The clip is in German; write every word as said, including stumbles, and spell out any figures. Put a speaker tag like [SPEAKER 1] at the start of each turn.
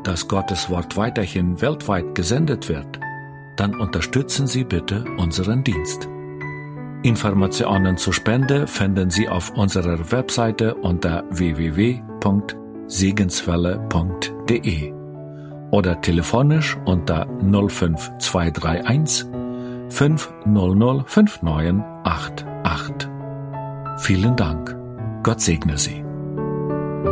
[SPEAKER 1] dass Gottes Wort weiterhin weltweit gesendet wird, dann unterstützen Sie bitte unseren Dienst. Informationen zur Spende finden Sie auf unserer Webseite unter w w w punkt segenswelle punkt d e oder telefonisch unter null fünf zwei drei eins fünf null null fünf neun acht acht. Vielen Dank. Gott segne Sie.